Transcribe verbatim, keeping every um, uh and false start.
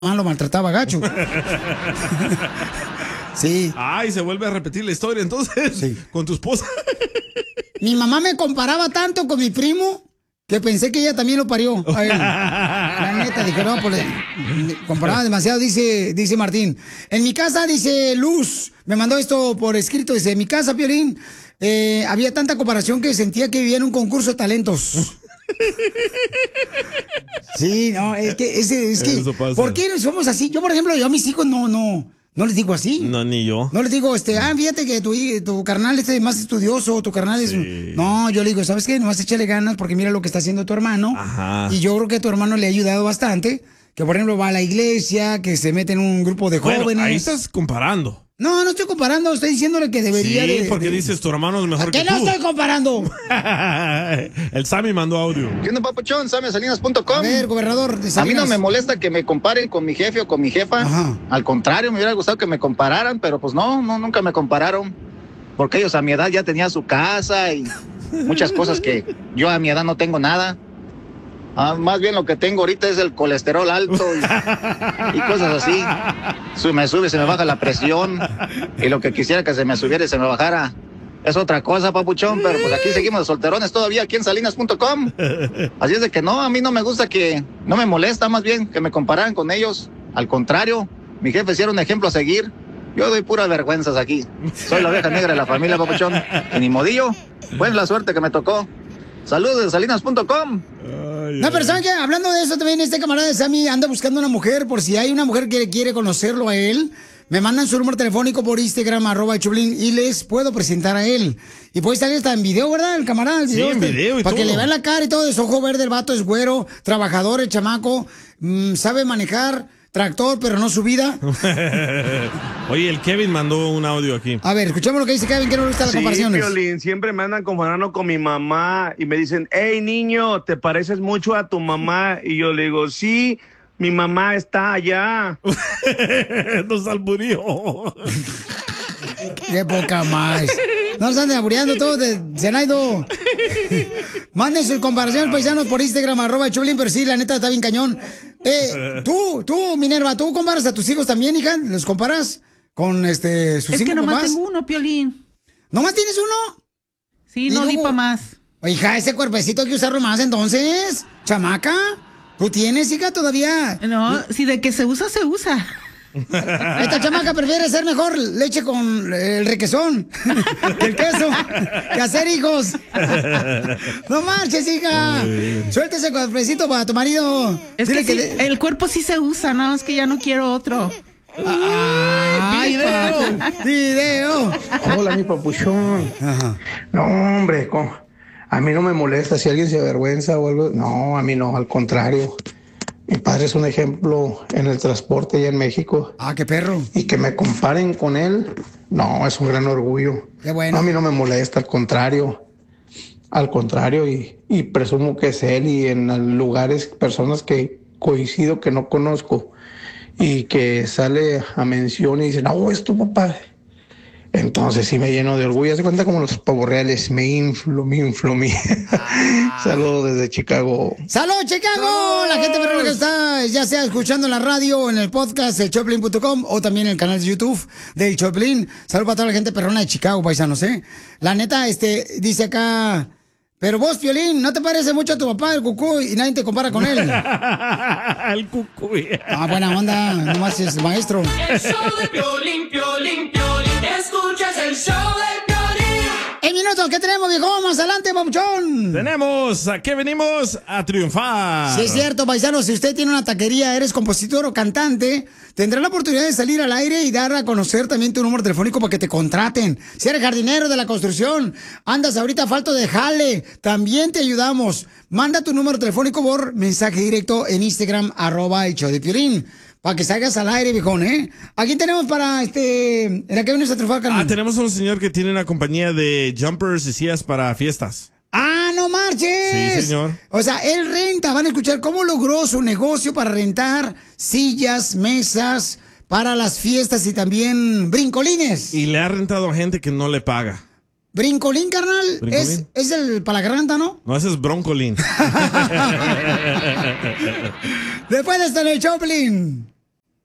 lo maltrataba gacho. Sí. Ay, se vuelve a repetir la historia entonces, sí, con tu esposa. Mi mamá me comparaba tanto con mi primo que pensé que ella también lo parió a él. La neta, dije, no, pues le comparaba demasiado, dice, dice Martín. En mi casa, dice Luz, me mandó esto por escrito, dice, en mi casa, Piolín, eh, había tanta comparación que sentía que vivía en un concurso de talentos. Sí, no, es que, es, es que ¿por qué somos así? Yo, por ejemplo, yo a mis hijos no, no, no les digo así. No, ni yo. No les digo, este, ah, fíjate que tu, tu carnal es más estudioso, tu carnal es... Sí. No, yo le digo, ¿sabes qué? Nomás échale ganas porque mira lo que está haciendo tu hermano. Ajá. Y yo creo que a tu hermano le ha ayudado bastante, que por ejemplo va a la iglesia, que se mete en un grupo de bueno, jóvenes. Ahí estás comparando. No, no estoy comparando, estoy diciéndole que debería sí, de... Sí, porque de... dices tu hermano es mejor que tú. tú. ¿Qué no estoy comparando? El Sammy mandó audio. ¿Qué onda, papuchón? Sammy Salinas punto com. A ver, gobernador de Salinas. A mí no me molesta que me comparen con mi jefe o con mi jefa. Ajá. Al contrario, me hubiera gustado que me compararan, pero pues no, no, nunca me compararon. Porque ellos a mi edad ya tenían su casa y muchas cosas que yo a mi edad no tengo nada. Ah, más bien lo que tengo ahorita es el colesterol alto y, y cosas así. Se me sube, se me baja la presión. Y lo que quisiera que se me subiera y se me bajara es otra cosa, papuchón. Pero pues aquí seguimos de solterones todavía aquí en Salinas punto com. Así es de que no, a mí no me gusta que... No me molesta más bien que me compararan con ellos. Al contrario, mi jefe sí era un ejemplo a seguir. Yo doy puras vergüenzas aquí. Soy la oveja negra de la familia, papuchón. Y ni modillo, pues la suerte que me tocó. Saludos de Salinas punto com. No, pero ¿saben qué? Hablando de eso también, este camarada de Sammy anda buscando una mujer. Por si hay una mujer que quiere conocerlo a él, me mandan su número telefónico por Instagram, arroba Choplin, y les puedo presentar a él. Y puede salir hasta en video, ¿verdad? El camarada, el video. Sí, en este, video y para todo. que le vean la cara y todo. Es ojo verde, el vato es güero, trabajador, el chamaco, mmm, sabe manejar tractor, pero no su vida. Oye, el Kevin mandó un audio aquí. A ver, escuchemos lo que dice Kevin, que no le gustan las sí, comparaciones. Piolín, siempre me andan comparando con mi mamá y me dicen, hey, niño, ¿te pareces mucho a tu mamá? Y yo le digo, sí, mi mamá está allá. Nos alburió. Qué poca más. No se anden aburriendo todos de Zenaido. Manden sus comparaciones, paisanos, por Instagram, arroba Choplin, pero sí, la neta está bien cañón. Eh, tú, tú, Minerva, ¿tú comparas a tus hijos también, hija? ¿Los comparas con este sus es cinco que nomás papás? tengo uno, Piolín. ¿Nomás tienes uno? Sí, no di pa' más. Hija, ese cuerpecito hay que usarlo más entonces, chamaca. ¿Tú tienes, hija, todavía? No, si de que se usa, se usa. Esta chamaca prefiere ser mejor leche con el requesón que el queso, que hacer hijos. No marches, hija. Suelta ese cuerpecito para tu marido. Es Dile que, que sí, le... el cuerpo sí se usa, no, es que ya no quiero otro. ¡Ay, video! ¡Video! Hola, mi papuchón. Ajá. No, hombre, ¿cómo? A mí no me molesta si alguien se avergüenza o algo. No, a mí no, al contrario. Mi padre es un ejemplo en el transporte allá en México. Ah, qué perro. Y que me comparen con él, no, es un gran orgullo. Qué bueno. No, a mí no me molesta, al contrario. Al contrario, y, y presumo que es él y en lugares, personas que coincido que no conozco y que sale a mención y dicen, no, es tu papá. Entonces sí me lleno de orgullo. Se cuenta como los pavos reales. Me inflo, me inflo, me... Ah. Saludos desde Chicago. ¡Saludos, Chicago! ¡Saludos! La gente perrona que está, ya sea escuchando en la radio, en el podcast de Choplin punto com o también en el canal de YouTube del Choplin. Saludos para toda la gente perrona de Chicago, paisanos, ¿eh? La neta, este, dice acá... Pero vos, Piolín, ¿no te parece mucho a tu papá, el Cucuy, y nadie te compara con él? El Cucuy. Ah, buena onda, nomás es maestro. El show de Piolín, Piolín, Piolín. Escuchas el show de Piolín. ¡En minutos! ¿Qué tenemos, viejo? Más adelante, papuchón. Tenemos, ¿a qué venimos? A triunfar. Sí, es cierto, paisano. Si usted tiene una taquería, eres compositor o cantante, tendrá la oportunidad de salir al aire y dar a conocer también tu número telefónico para que te contraten. Si eres jardinero de la construcción, andas ahorita a falta de jale, también te ayudamos. Manda tu número telefónico por mensaje directo en Instagram, arroba el show de Piolín. Para que salgas al aire, viejón, ¿eh? Aquí tenemos para, este... ¿En la que vienes a triunfar, Carmen? Ah, tenemos a un señor que tiene una compañía de jumpers y sillas para fiestas. ¡Ah, no marches! Sí, señor. O sea, él renta. Van a escuchar cómo logró su negocio para rentar sillas, mesas, para las fiestas y también brincolines. Y le ha rentado a gente que no le paga. ¿Brincolín, carnal? ¿Brincolín? Es, es el para la garganta, ¿no? No, ese es broncolín. Después de estar en el Choplin.